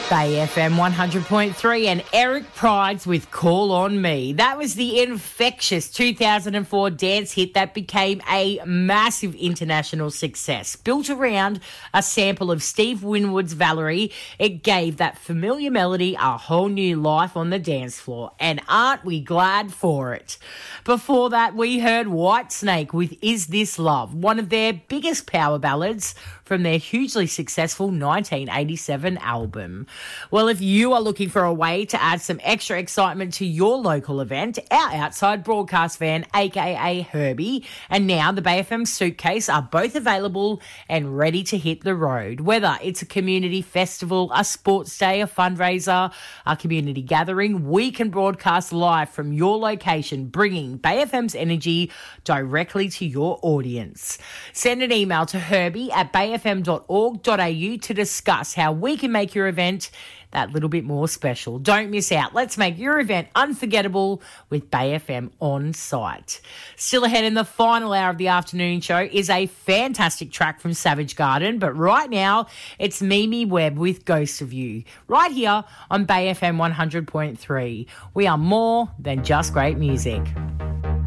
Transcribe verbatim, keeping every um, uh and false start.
Bay F M one hundred point three and Eric Prides with Call On Me. That was the infectious two thousand four dance hit that became a massive international success. Built around a sample of Steve Winwood's Valerie, it gave that familiar melody a whole new life on the dance floor. And aren't we glad for it? Before that, we heard Whitesnake with Is This Love, one of their biggest power ballads from their hugely successful nineteen eighty-seven album. Well, if you are looking for a way to add some extra excitement to your local event, our outside broadcast van, aka Herbie, and now the Bay F M Suitcase are both available and ready to hit the road. Whether it's a community festival, a sports day, a fundraiser, a community gathering, we can broadcast live from your location, bringing Bay F M's energy directly to your audience. Send an email to Herbie at bay f m dot org dot a u to discuss how we can make your event that little bit more special. Don't miss out. Let's make your event unforgettable with Bay F M on site. Still ahead in the final hour of the afternoon show is a fantastic track from Savage Garden, but right now it's Mimi Webb with Ghost of You, right here on Bay F M one hundred point three. We are more than just great music.